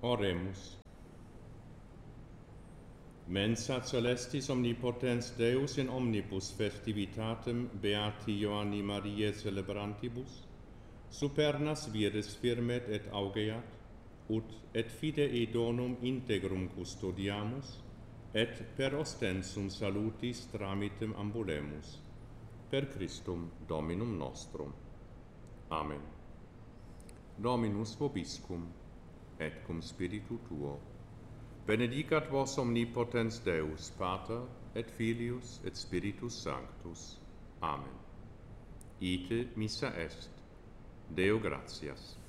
Oremus. Mensa celestis omnipotens Deus in omnibus festivitatem Beati Ioanni Mariae celebrantibus, supernas vires firmet et augeat, ut et fidei donum integrum custodiamus, et per ostensum salutis tramitem ambulemus, per Christum Dominum nostrum. Amen. Dominus vobiscum, et cum spiritu tuo. Benedicat vos omnipotens Deus, Pater, et Filius, et Spiritus Sanctus. Amen. Ite missa est. Deo gratias.